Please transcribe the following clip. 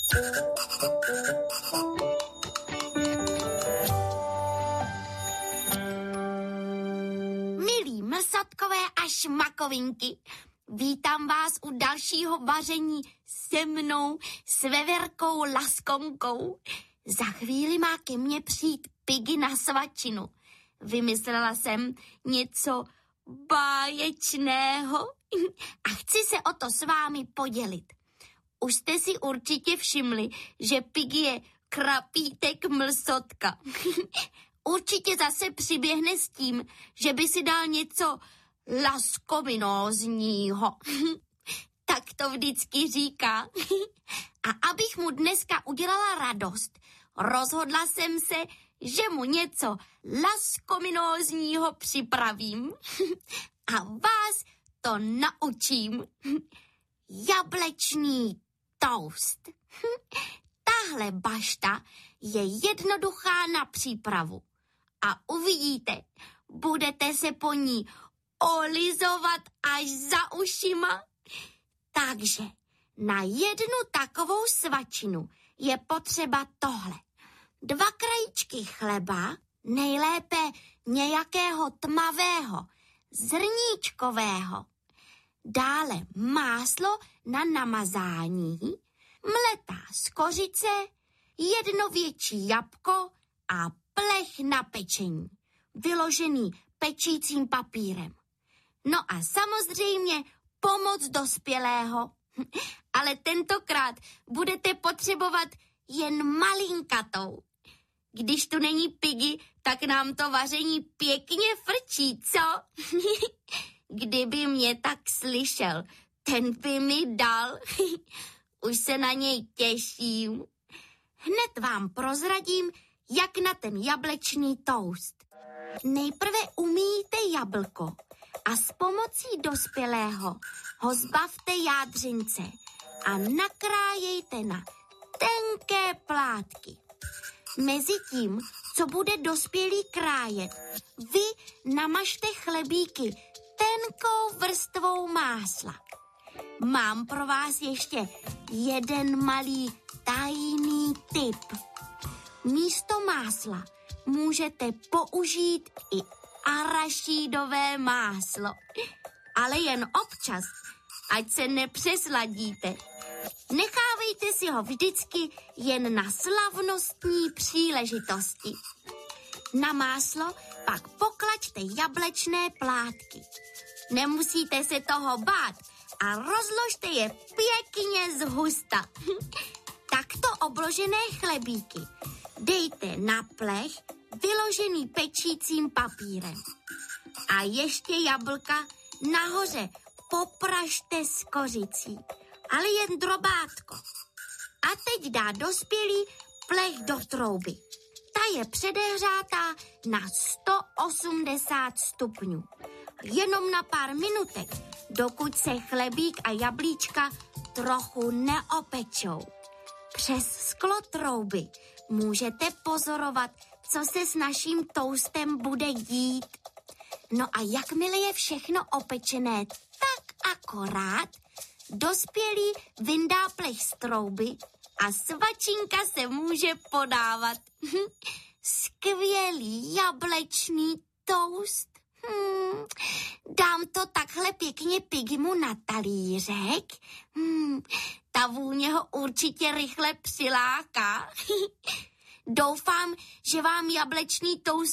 Milí mrsotkové a šmakovinky, vítám vás u dalšího vaření se mnou, s veverkou Laskonkou. Za chvíli má ke mně přijít Piggy na svačinu. Vymyslela jsem něco báječného a chci se o to s vámi podělit. Už jste si určitě všimli, že Piggy je krapítek mlsotka. Určitě zase přiběhne s tím, že by si dal něco laskominózního. Tak to vždycky říká. A abych mu dneska udělala radost, rozhodla jsem se, že mu něco laskominózního připravím. A vás to naučím. Jablečný toast. Tahle bašta je jednoduchá na přípravu. A uvidíte, budete se po ní olizovat až za ušima. Takže na jednu takovou svačinu je potřeba tohle. 2 krajíčky chleba, nejlépe nějakého tmavého, zrníčkového. Dále máslo na namazání, mletá z kořice, 1 větší jabko a plech na pečení, vyložený pečícím papírem. No a samozřejmě pomoc dospělého. Ale tentokrát budete potřebovat jen malinkatou. Když tu není Piggy, tak nám to vaření pěkně frčí, co? Kdyby mě tak slyšel, ten by mi dal. Už se na něj těším. Hned vám prozradím, jak na ten jablečný toast. Nejprve umýjte jablko a s pomocí dospělého ho zbavte jádřince a nakrájejte na tenké plátky. Mezitím, co bude dospělý krájet, vy namažte chlebíky tenkou vrstvou másla. Mám pro vás ještě jeden malý tajný tip. Místo másla můžete použít i arašídové máslo. Ale jen občas, ať se nepřesladíte. Nechávejte si ho vždycky jen na slavnostní příležitosti. Na máslo pak poklaďte jablečné plátky. Nemusíte se toho bát a rozložte je pěkně zhusta. Takto obložené chlebíky dejte na plech vyložený pečícím papírem. A ještě jablka nahoře popražte s kořicí, ale jen drobátko. A teď dá dospělý plech do trouby. Ta je předehřátá na 180 stupňů. Jenom na pár minutek, dokud se chlebík a jablíčka trochu neopečou. Přes sklo trouby můžete pozorovat, co se s naším toastem bude dít. No a jakmile je všechno opečené tak akorát, dospělý vyndá plech z trouby a svačinka se může podávat. Skvělý jablečný toast. Dám to takhle pěkně Piggymu na talířek. Ta vůně ho určitě rychle přiláká. Doufám, že vám jablečný toast